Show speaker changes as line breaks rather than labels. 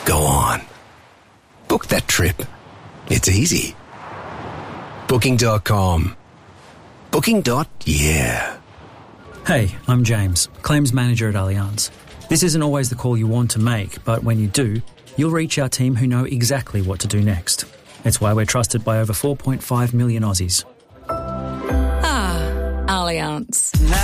Go on. Book that trip. It's easy. Booking.com. Booking.yeah.
Hey, I'm James, Claims Manager at Allianz. This isn't always the call you want to make, but when you do, you'll reach our team who know exactly what to do next. It's why we're trusted by over 4.5 million Aussies.
Ah, Allianz.